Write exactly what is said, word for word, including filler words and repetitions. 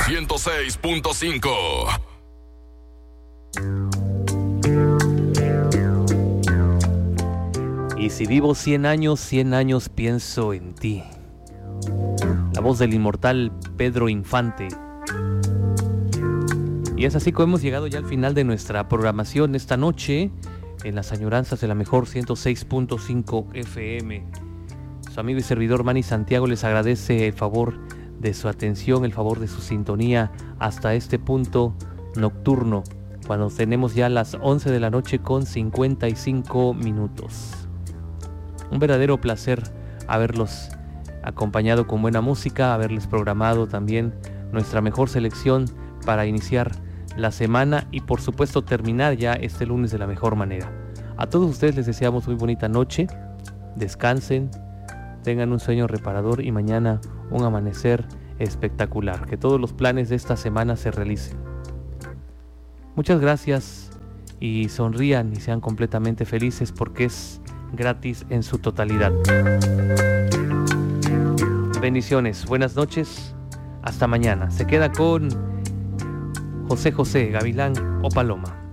ciento seis punto cinco. Y si vivo cien años, cien años pienso en ti. La voz del inmortal Pedro Infante. Y es así como hemos llegado ya al final de nuestra programación esta noche en las añoranzas de la mejor ciento seis punto cinco F M. Su amigo y servidor Manny Santiago les agradece el favor de su atención, el favor de su sintonía hasta este punto nocturno, cuando tenemos ya las once de la noche con cincuenta y cinco minutos. Un verdadero placer haberlos acompañado con buena música, haberles programado también nuestra mejor selección para iniciar la semana y por supuesto terminar ya este lunes de la mejor manera. A todos ustedes les deseamos muy bonita noche, descansen, tengan un sueño reparador y mañana un amanecer espectacular. Que todos los planes de esta semana se realicen. Muchas gracias y sonrían y sean completamente felices porque es gratis en su totalidad. Bendiciones, buenas noches, hasta mañana. Se queda con José José, Gavilán o Paloma.